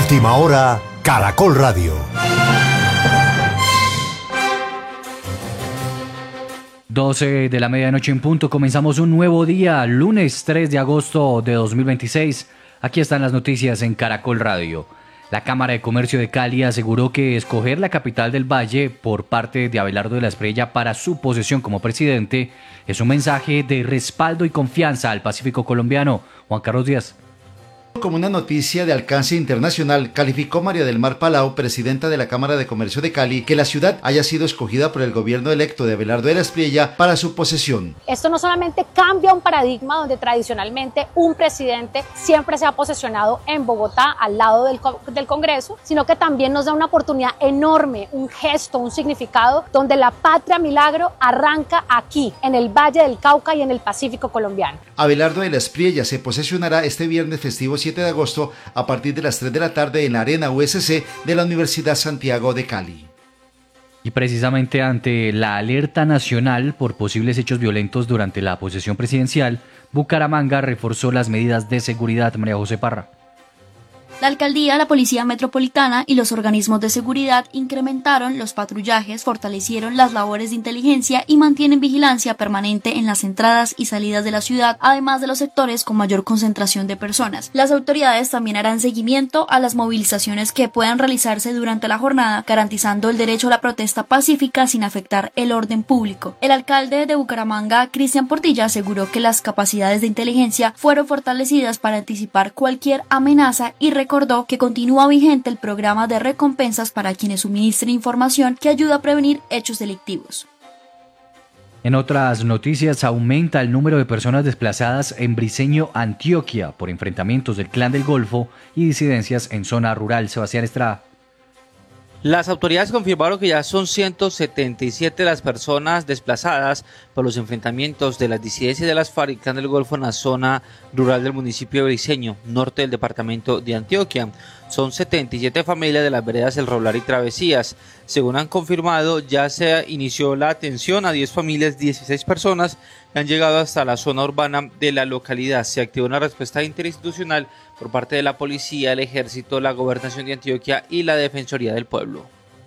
Última hora, Caracol Radio. 12 de la medianoche en punto, comenzamos un nuevo día, lunes 3 de agosto de 2026. Aquí están las noticias en Caracol Radio. La Cámara de Comercio de Cali aseguró que escoger la capital del Valle por parte de Abelardo de la Espriella para su posesión como presidente es un mensaje de respaldo y confianza al Pacífico colombiano. Juan Carlos Díaz. Como una noticia de alcance internacional, calificó María del Mar Palau, presidenta de la Cámara de Comercio de Cali, que la ciudad haya sido escogida por el gobierno electo de Abelardo de la Espriella para su posesión. Esto no solamente cambia un paradigma donde tradicionalmente un presidente siempre se ha posesionado en Bogotá, al lado del Congreso, sino que también nos da una oportunidad enorme, un gesto, un significado, donde la patria milagro arranca aquí, en el Valle del Cauca y en el Pacífico colombiano. Abelardo de la Espriella se posesionará este viernes festivo 7 de agosto a partir de las 3 de la tarde en la Arena USC de la Universidad Santiago de Cali. Y precisamente ante la alerta nacional por posibles hechos violentos durante la posesión presidencial, Bucaramanga reforzó las medidas de seguridad. María José Parra. La alcaldía, la Policía Metropolitana y los organismos de seguridad incrementaron los patrullajes, fortalecieron las labores de inteligencia y mantienen vigilancia permanente en las entradas y salidas de la ciudad, además de los sectores con mayor concentración de personas. Las autoridades también harán seguimiento a las movilizaciones que puedan realizarse durante la jornada, garantizando el derecho a la protesta pacífica sin afectar el orden público. El alcalde de Bucaramanga, Cristian Portilla, aseguró que las capacidades de inteligencia fueron fortalecidas para anticipar cualquier amenaza y recordó que continúa vigente el programa de recompensas para quienes suministren información que ayuda a prevenir hechos delictivos. En otras noticias, aumenta el número de personas desplazadas en Briceño, Antioquia, por enfrentamientos del Clan del Golfo y disidencias en zona rural. Sebastián Estrada. Las autoridades confirmaron que ya son 177 las personas desplazadas por los enfrentamientos de las disidencias de las FARC y Clan del Golfo en la zona rural del municipio de Briceño, norte del departamento de Antioquia. Son 77 familias de las veredas El Roblar y Travesías. Según han confirmado, ya se inició la atención a 10 familias, 16 personas que han llegado hasta la zona urbana de la localidad. Se activó una respuesta interinstitucional por parte de la policía, el ejército, la gobernación de Antioquia y la Defensoría del Pueblo.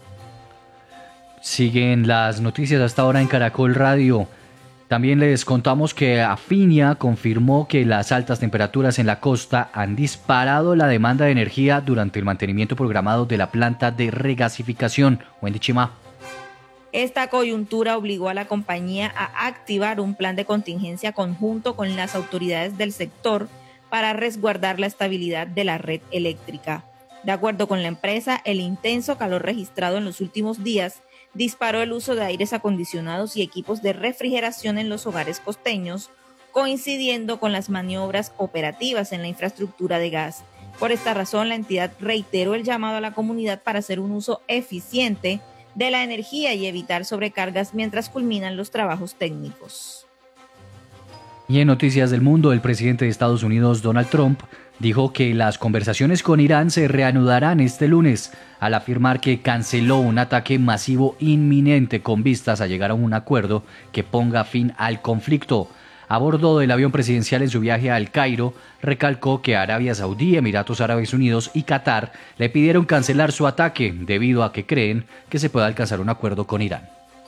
Siguen las noticias hasta ahora en Caracol Radio. También les contamos que Afinia confirmó que las altas temperaturas en la costa han disparado la demanda de energía durante el mantenimiento programado de la planta de regasificación. Wendy Chima. Esta coyuntura obligó a la compañía a activar un plan de contingencia conjunto con las autoridades del sector para resguardar la estabilidad de la red eléctrica. De acuerdo con la empresa, el intenso calor registrado en los últimos días disparó el uso de aires acondicionados y equipos de refrigeración en los hogares costeños, coincidiendo con las maniobras operativas en la infraestructura de gas. Por esta razón, la entidad reiteró el llamado a la comunidad para hacer un uso eficiente de la energía y evitar sobrecargas mientras culminan los trabajos técnicos. Y en noticias del mundo, el presidente de Estados Unidos, Donald Trump, dijo que las conversaciones con Irán se reanudarán este lunes, al afirmar que canceló un ataque masivo inminente con vistas a llegar a un acuerdo que ponga fin al conflicto. A bordo del avión presidencial en su viaje a El Cairo, recalcó que Arabia Saudí, Emiratos Árabes Unidos y Qatar le pidieron cancelar su ataque debido a que creen que se puede alcanzar un acuerdo con Irán.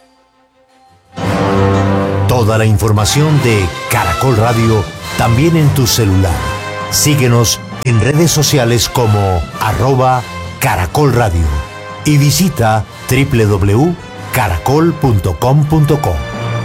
Toda la información de Caracol Radio también en tu celular. Síguenos en redes sociales como @Caracol Radio y visita www.caracol.com.co.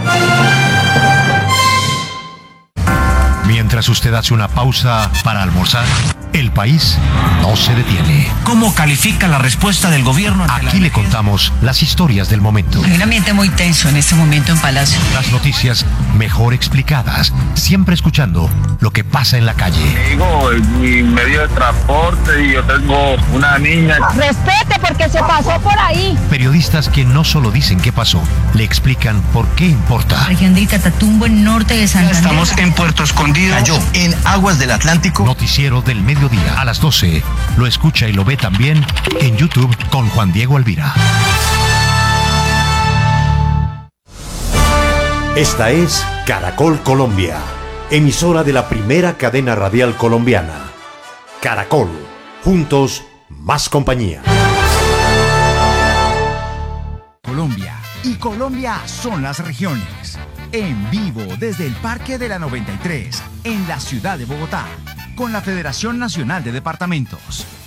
Mientras usted hace una pausa para almorzar, el país no se detiene. ¿Cómo califica la respuesta del gobierno? Aquí le contamos las historias del momento. Hay un ambiente muy tenso en este momento en Palacio. Las noticias mejor explicadas, siempre escuchando lo que pasa en la calle. Digo, mi medio de transporte y yo tengo una niña. Respete porque se pasó por ahí. Periodistas que no solo dicen qué pasó, le explican por qué importa. Región de Catatumbo, en norte de Santander. Estamos en Puerto Escondido. Cayó en aguas del Atlántico. Noticiero del mediodía a las 12. Lo escucha y lo ve también en YouTube con Juan Diego Alvira. Esta es Caracol Colombia, emisora de la primera cadena radial colombiana. Caracol, juntos más compañía. Colombia y Colombia son las regiones. En vivo desde el Parque de la 93, en la ciudad de Bogotá, con la Federación Nacional de Departamentos.